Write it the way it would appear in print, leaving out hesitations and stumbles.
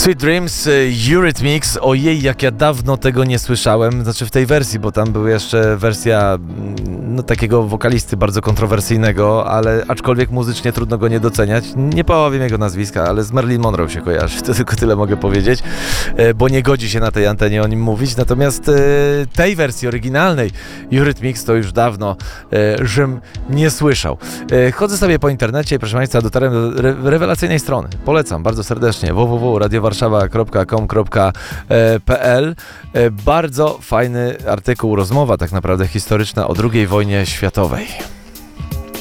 Sweet Dreams, Eurythmics. Ojej, jak ja dawno tego nie słyszałem, znaczy w tej wersji, bo tam była jeszcze wersja takiego wokalisty bardzo kontrowersyjnego, ale aczkolwiek muzycznie trudno go nie doceniać. Nie powiem jego nazwiska, ale z Marilyn Monroe się kojarzy, to tylko tyle mogę powiedzieć, bo nie godzi się na tej antenie o nim mówić. Natomiast tej wersji oryginalnej Eurythmics to już dawno Rzym nie słyszał. Chodzę sobie po internecie i proszę Państwa, dotarłem do rewelacyjnej strony. Polecam bardzo serdecznie www.radiowarszawa.com.pl. Bardzo fajny artykuł, rozmowa tak naprawdę historyczna o II wojnie światowej.